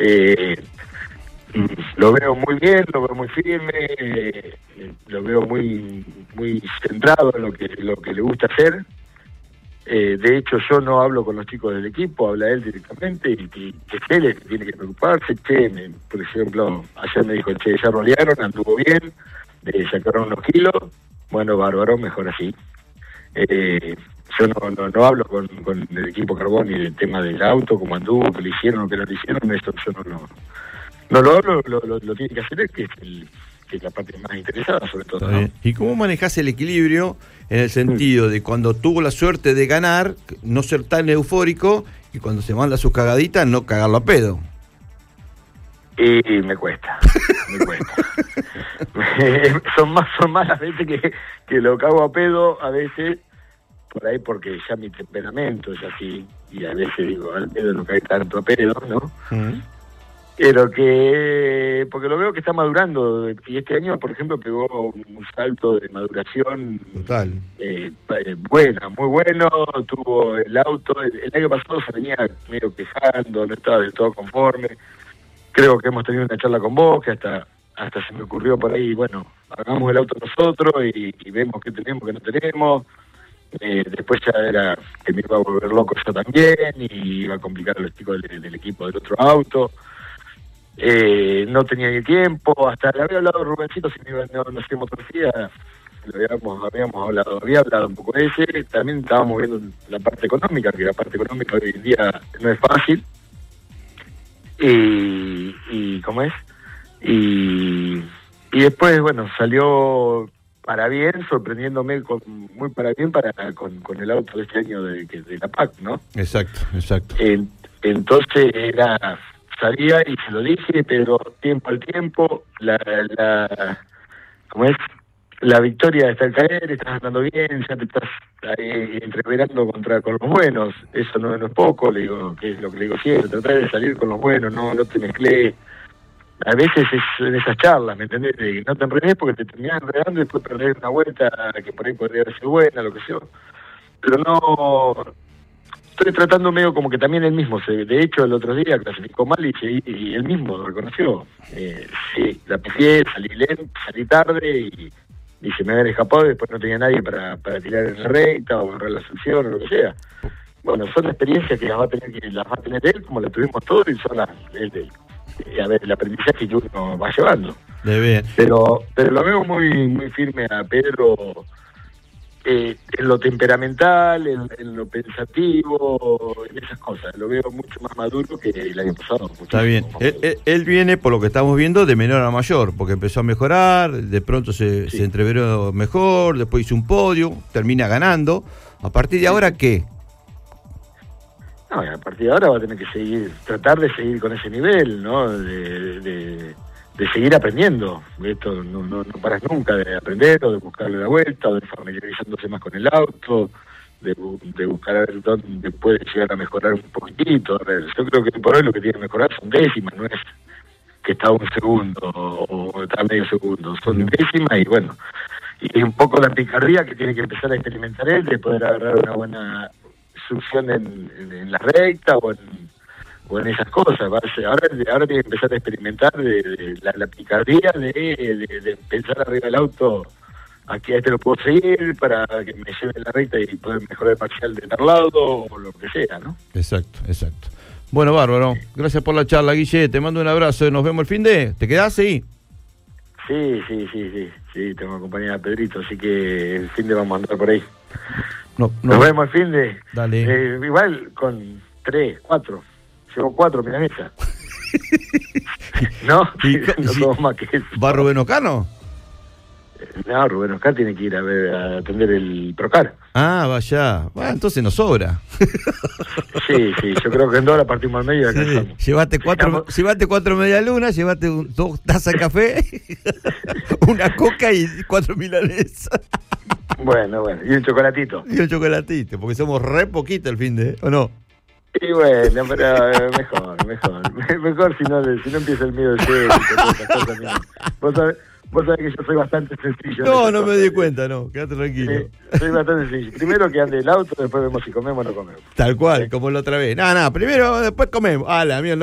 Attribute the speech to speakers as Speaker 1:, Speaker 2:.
Speaker 1: Lo veo muy bien, lo veo muy firme, lo veo muy centrado en lo que le gusta hacer. De hecho, yo no hablo con los chicos del equipo, habla él directamente, y que es él el que tiene que preocuparse. Por ejemplo, ayer me dijo, ya rolearon, anduvo bien, sacaron unos kilos, bueno, bárbaro, mejor así. Yo no hablo con el equipo Carbón ni del tema del auto, cómo anduvo, que lo hicieron o que no lo hicieron, eso yo no lo hablo, lo tiene que hacer él, que es la parte más interesada sobre todo, ¿no?
Speaker 2: ¿Y cómo manejás el equilibrio en el sentido de cuando tuvo la suerte de ganar, no ser tan eufórico, y cuando se manda sus cagaditas, no cagarlo a pedo?
Speaker 1: Y me cuesta. son más las veces que lo cago a pedo, a veces, por ahí porque ya mi temperamento es así, y a veces digo, al pedo no cae tanto a pedo, ¿no? Pero porque lo veo que está madurando, y este año, por ejemplo, pegó un salto de maduración
Speaker 2: total,
Speaker 1: muy bueno, tuvo el auto, el año pasado se venía medio quejando, no estaba del todo conforme. Creo que hemos tenido una charla con vos, que hasta se me ocurrió por ahí, bueno, hagamos el auto nosotros y vemos qué tenemos, qué no tenemos. Después ya era que me iba a volver loco yo también, y iba a complicar a los chicos del equipo del otro auto. No tenía ni tiempo, hasta le había hablado a Rubencito si no sé, motografía, había hablado un poco de ese. También estábamos viendo la parte económica, que la parte económica hoy en día no es fácil. Y ¿cómo es? Y después, bueno, salió para bien, sorprendiéndome muy para bien con el auto de este año de la PAC, ¿no?
Speaker 2: Exacto.
Speaker 1: Entonces salía y se lo dije, pero tiempo al tiempo, ¿cómo es? La victoria está al caer, estás andando bien, ya te estás entreverando con los buenos, eso no es poco, le digo, que es lo que le digo siempre, tratar de salir con los buenos, no te mezclés. A veces es en esas charlas, ¿me entendés? No te enredes porque te terminás enredando y después perdés una vuelta que por ahí podría haber sido buena, lo que sea. Pero no, estoy tratando medio como que también él mismo, de hecho el otro día clasificó mal y él mismo lo reconoció. Sí, la pifié, salí tarde y se me habían escapado y después no tenía nadie para tirar en la recta o agarrar la sanción o lo que sea. Bueno, son experiencias que las va a tener él, como las tuvimos todos, y son las de él. A ver, el aprendizaje que uno va llevando.
Speaker 2: De bien.
Speaker 1: Pero lo veo muy firme a Pedro, en lo temperamental, en lo pensativo, en esas cosas. Lo veo mucho más maduro que el año pasado.
Speaker 2: Está bien. Él viene, por lo que estamos viendo, de menor a mayor, porque empezó a mejorar, de pronto se entreveró mejor, después hizo un podio, termina ganando. ¿A partir de ahora qué?
Speaker 1: No, a partir de ahora va a tener que tratar de seguir con ese nivel, ¿no? De seguir aprendiendo. Esto no paras nunca de aprender o de buscarle la vuelta o de familiarizándose más con el auto, de buscar a ver dónde puede llegar a mejorar un poquitito. A ver, yo creo que por hoy lo que tiene que mejorar son décimas, no es que está un segundo o está medio segundo, son décimas y bueno, y un poco la picardía que tiene que empezar a experimentar él de poder agarrar una buena succión en la recta o en esas cosas. Ahora tiene que empezar a experimentar de la picardía de pensar arriba del auto, aquí a este lo puedo seguir para que me lleve en la recta y poder mejorar el parcial de tal lado o lo que sea, ¿no?
Speaker 2: Exacto. Bueno, bárbaro, gracias por la charla, Guille, te mando un abrazo, nos vemos el fin de... ¿Te quedás ahí? Sí, tengo acompañada a Pedrito, así que el fin de vamos a andar por ahí. Nos vemos el fin de... Dale.
Speaker 1: Igual con 3, 4. Llevo 4 milanesas. ¿No? No somos más que eso.
Speaker 2: ¿Va Rubén Ocano?
Speaker 1: No, Rubén Oscar tiene que ir a atender el Procar.
Speaker 2: Ah, vaya. Bueno, entonces nos sobra.
Speaker 1: Sí, yo creo que en 2 horas partimos al medio y alcanzamos.
Speaker 2: Llevate 4 medialunas, llevate 2 tazas de café, una coca y 4 milanesas.
Speaker 1: Bueno, y un chocolatito.
Speaker 2: Porque somos re poquito el fin de, ¿o no?
Speaker 1: Y bueno, pero mejor si no empieza el miedo de Vos sabés que yo soy bastante sencillo.
Speaker 2: No me di cuenta, quédate tranquilo.
Speaker 1: Soy bastante sencillo. Primero que ande el auto, después vemos si comemos o no comemos.
Speaker 2: Tal cual, como la otra vez. No, primero, después comemos. La mía no.